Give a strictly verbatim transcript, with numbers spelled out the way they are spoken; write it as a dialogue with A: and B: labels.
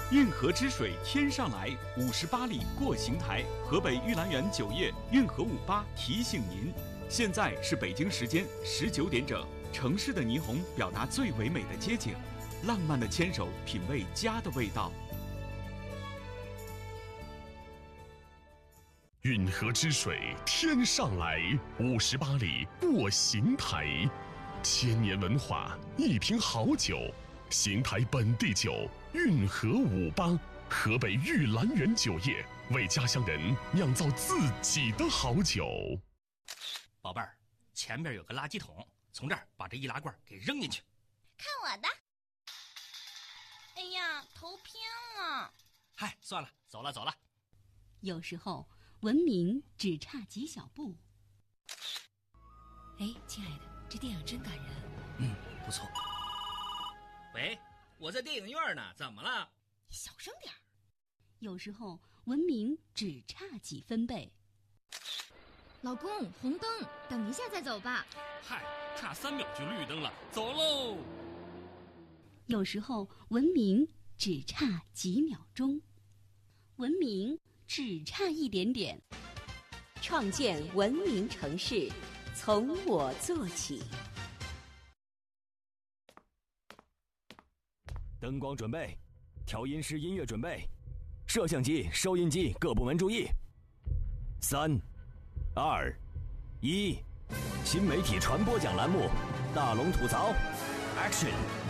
A: 运河之水天上来，五十八里过邢台。河北玉兰园酒业运河五八提醒您，现在是北京时间十九点整。城市的霓虹表达最唯美的街景，浪漫的牵手品味家的味道。
B: 运河之水天上来，五十八里过邢台。千年文化，一瓶好酒，邢台本地酒运河五八，河北玉兰园酒业为家乡人酿造自己的好酒。
C: 宝贝儿，前面有个垃圾桶，从这儿把这易拉罐给扔进去。
D: 看我的！哎呀，头偏了。
C: 嗨，算了，走了走了。
E: 有时候文明只差几小步。
F: 哎，亲爱的，这电影真感人。
C: 嗯，不错。喂，我在电影院呢，怎么了？
D: 你小声点儿。
E: 有时候文明只差几分贝。
F: 老公，红灯，等一下再走吧。
G: 嗨，差三秒就绿灯了，走喽。
E: 有时候文明只差几秒钟，文明只差一点点。
H: 创建文明城市，从我做起。
I: 灯光准备，调音师音乐准备，摄像机、收音机各部门注意。三、二、一，新媒体传播奖栏目，大龙吐槽 ，Action。